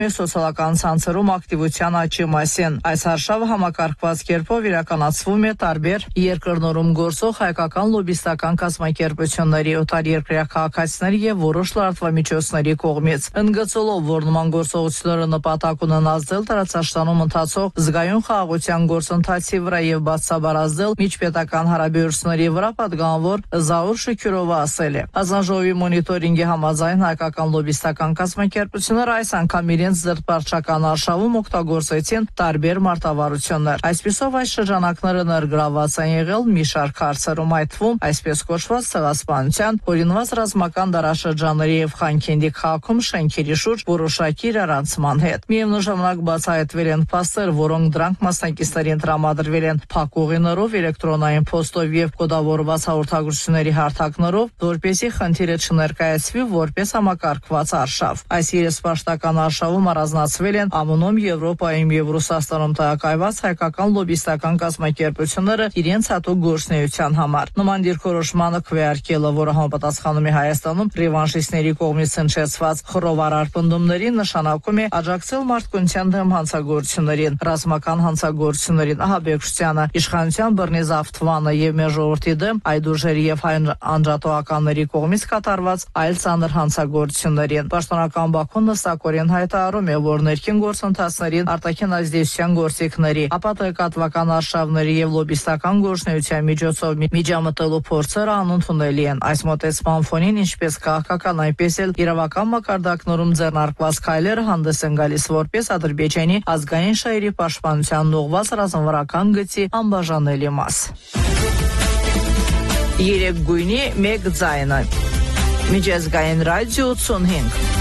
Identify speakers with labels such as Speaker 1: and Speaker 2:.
Speaker 1: սոցիալական ցանցերում ակտիվության աճի մասին։ Այս արշավը համակարգված կերպով իրականացվում է տարբեր երկրներում գործող հայկական լոբիստական կազմակերպությունների, օտարերկրյա քաղաքացիների եւ որոշ լրատվամիջոցների կողմից։ Ընդգծելով, որ նման գործողությունները նպատակ ունեն ազդել տարածաշրջանում ընթացող զգայուն խաղաղության գործընթացի վրա եւ բացաբարազդել միջպետական հարաբերությունների վրա, պատգամավոր Զաուր Շուքյուրովը ասել է. Հանձնաժողովի մոնիտորինգի համաձայն հայկական լոբիստական կազմակերպությունները այս անգամ իրենց զրպարտչական արշավում օգտագործեցին տարբեր մարտավարություններ։ Այսպիսով այս շրջանակները ներգրաված են եղել մի շարք հարցերում, այդ թվում այսպես կոչված ցեղասպանության, օրինված ռազմական դարաշրջանների եւ Խանքենդի քաղաքում շենքերի շուրջ որոշակի իրարանցման հետ։ Միևնույն ժամանակ բացահայտվել են փաստեր, որոնք դրանք մասնակիցներին տրամադրվել են փակուղիներով, էլեկտրոնային փոստով եւ կոդավորված հաղորդագրությունների հարթակներով, որպեսզի խնդիրը չներկայացվի որպես համակարգված արշավ։ Այս երեսպաշտական արշավում առանձնացվել են ԱՄՆ-ում, Եվրոպայում եւ Ռուսաստանում տեղակայված հայկական լոբիստական կազմակերպությունները իրենց հատուկ գործունեության համար։ Նման դիրքորոշմանը քվեարկելը, որը համապատասխանում է Հայաստանում ռևանշիստների կողմից հնչեցված խռովարար պնդումներին, նշանակում է աջակցել մարդկության դեմ հանցագործություններին, ռազմական հանցագործություններին, ահաբեկչությանը, իշխանության բռնի զավթմանը եւ մեր ժողովրդի դեմ այդ ուժերի եւ հայ անջատողականների կողմից կատարված այլ ծանր հանցագործություններին։ Պաշտոնական Բաքուն նստակորեն հայտարարում է, որ ներքին գործընթացներին, արտաքին ազդեցության գործիքների, ապա տեղեկատվական արշավների եւ լոբիստական գործունեության միջոցով միջամտելու փորձերը անընդունելի են։ Այս մոտեցման ֆոնին ինչպես քաղաքական, այնպես էլ իրավական մակարդակներում ձեռնարկված քայլերը հանդես են գալիս որպես Ադրբեջանի ազգային շահերի պաշտպանության ուղղված ռազմավարական գծի անբաժանելի մաս։ Երեք գույնի մեկ ձայնը։ Միջազգային ռադիո 85